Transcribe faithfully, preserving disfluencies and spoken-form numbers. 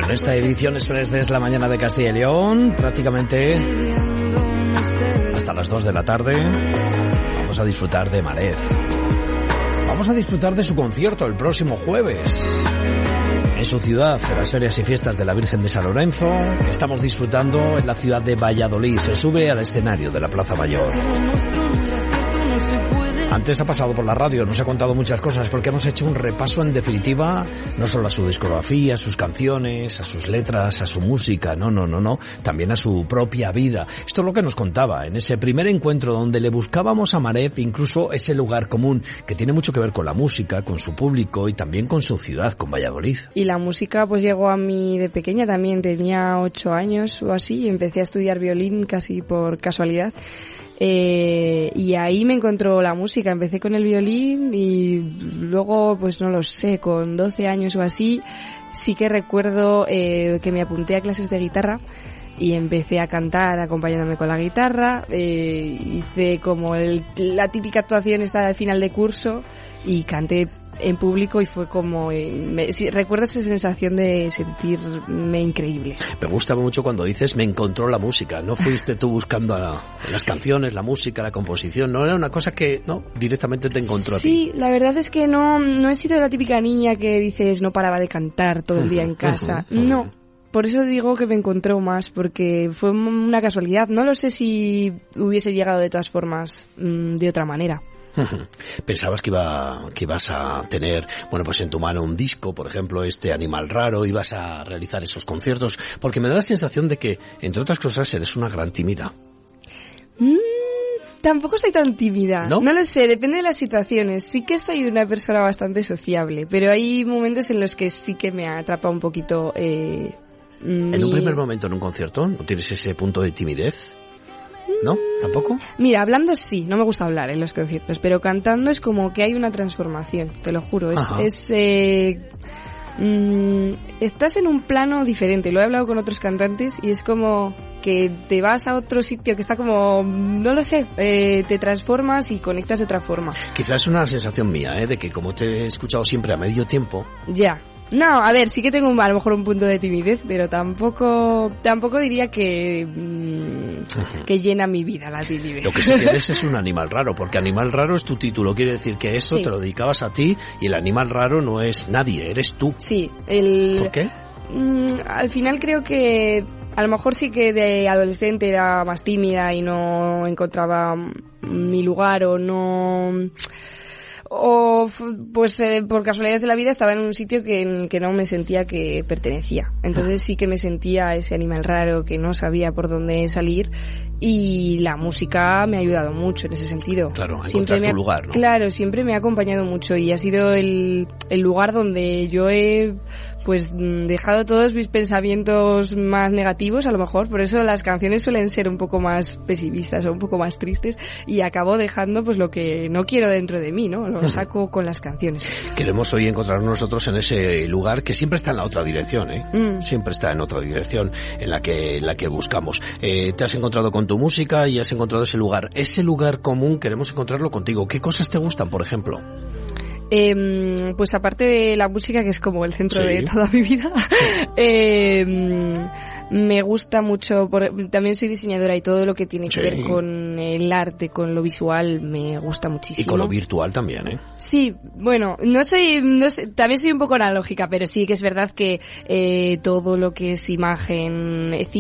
En esta edición express de Es la Mañana de Castilla y León, prácticamente hasta las dos de la tarde, vamos a disfrutar de Marez. Vamos a disfrutar de su concierto el próximo jueves en su ciudad, en las ferias y fiestas de la Virgen de San Lorenzo. Estamos disfrutando en la ciudad de Valladolid. Se sube al escenario de la Plaza Mayor. Antes ha pasado por la radio, nos ha contado muchas cosas porque hemos hecho un repaso en definitiva, no solo a su discografía, a sus canciones, a sus letras, a su música, no, no, no, no, también a su propia vida. Esto es lo que nos contaba en ese primer encuentro donde le buscábamos a Marez, incluso ese lugar común que tiene mucho que ver con la música, con su público y también con su ciudad, con Valladolid. Y la música pues llegó a mí de pequeña también, tenía ocho años o así y empecé a estudiar violín casi por casualidad. Eh, y ahí me encontró la música, empecé con el violín y luego pues no lo sé, con doce años o así sí que recuerdo eh, que me apunté a clases de guitarra y empecé a cantar acompañándome con la guitarra, eh, hice como el, la típica actuación esta al final de curso y canté en público y fue como eh, me, sí, recuerdo esa sensación de sentirme increíble. Me gusta mucho cuando dices me encontró la música, no fuiste tú buscando a la, las canciones, la música, la composición, no era una cosa que no directamente te encontró sí, a ti. Sí, la verdad es que no no he sido la típica niña que dices no paraba de cantar todo el día en casa, uh-huh, uh-huh. No. Por eso digo que me encontró más, porque fue una casualidad. No lo sé si hubiese llegado de todas formas mmm, de otra manera. ¿Pensabas que iba que ibas a tener, bueno, pues en tu mano un disco, por ejemplo, este Animal Raro, ibas a realizar esos conciertos? Porque me da la sensación de que, entre otras cosas, eres una gran tímida. Mm, tampoco soy tan tímida. ¿No? No lo sé, depende de las situaciones. Sí que soy una persona bastante sociable, pero hay momentos en los que sí que me atrapa un poquito... Eh, ¿En mi... un primer momento en un concierto no tienes ese punto de timidez? ¿No? ¿Tampoco? Mira, hablando sí, no me gusta hablar en los conciertos, pero cantando es como que hay una transformación, te lo juro. Es, es eh, mmm, estás en un plano diferente, lo he hablado con otros cantantes y es como que te vas a otro sitio que está como, no lo sé, eh, te transformas y conectas de otra forma. Quizás es una sensación mía, ¿eh? De que como te he escuchado siempre a medio tiempo... Ya. No, a ver, sí que tengo un, a lo mejor un punto de timidez, pero tampoco tampoco diría que mmm, uh-huh. que llena mi vida la timidez. Lo que sí tienes es un animal raro, porque animal raro es tu título, quiere decir que eso sí. Te lo dedicabas a ti y el animal raro no es nadie, eres tú. Sí. El, ¿Por qué? Mmm, al final creo que a lo mejor sí que de adolescente era más tímida y no encontraba mi lugar o no... O pues eh, por casualidades de la vida estaba en un sitio que, en el que no me sentía que pertenecía. Entonces sí que me sentía ese animal raro que no sabía por dónde salir y la música me ha ayudado mucho en ese sentido. Claro, a siempre encontrar me ha, tu lugar, ¿no? Claro, siempre me ha acompañado mucho y ha sido el, el lugar donde yo he pues dejado todos mis pensamientos más negativos, a lo mejor, por eso las canciones suelen ser un poco más pesimistas o un poco más tristes y acabo dejando pues lo que no quiero dentro de mí, ¿no? Lo saco con las canciones. Queremos hoy encontrarnos nosotros en ese lugar que siempre está en la otra dirección, ¿eh? Mm. Siempre está en otra dirección en la que, en la que buscamos. Eh, te has encontrado con tu música y has encontrado ese lugar. Ese lugar común queremos encontrarlo contigo. ¿Qué cosas te gustan, por ejemplo? Eh, pues aparte de la música, que es como el centro sí. de toda mi vida, eh, me gusta mucho, por, también soy diseñadora y todo lo que tiene que sí. ver con el arte, con lo visual, me gusta muchísimo. Y con lo virtual también, ¿eh? Sí, bueno, no soy, no sé, también soy un poco analógica, pero sí que es verdad que eh, todo lo que es imagen,